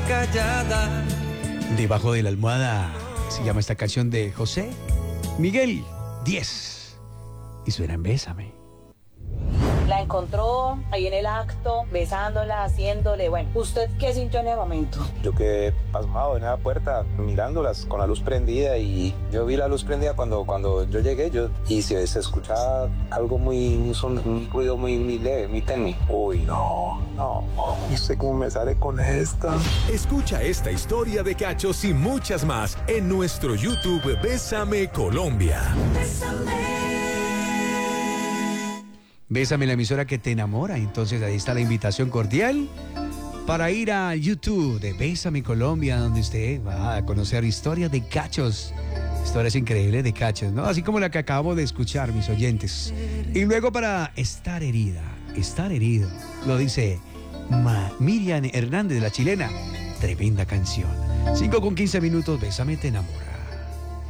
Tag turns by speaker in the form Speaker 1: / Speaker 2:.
Speaker 1: callada.
Speaker 2: Debajo de la almohada se llama esta canción de José Miguel 10 y suena en Bésame.
Speaker 3: La encontró ahí en el acto, besándola, haciéndole, bueno, ¿usted qué sintió en el momento?
Speaker 4: Yo quedé pasmado en esa puerta, mirándolas con la luz prendida, y yo vi la luz prendida cuando yo llegué, y se escuchaba algo un ruido muy leve, muy tenue. Uy, no sé cómo me sale con esta.
Speaker 5: Escucha esta historia de cachos y muchas más en nuestro YouTube Bésame Colombia.
Speaker 2: Bésame, la emisora que te enamora. Entonces ahí está la invitación cordial para ir a YouTube de Bésame Colombia, donde usted va a conocer historias de cachos. Historias increíbles de cachos, ¿no? Así como la que acabamos de escuchar, mis oyentes. Y luego para estar herida, estar herido, lo dice Miriam Hernández, la chilena. Tremenda canción. 5:15, Bésame, te enamora.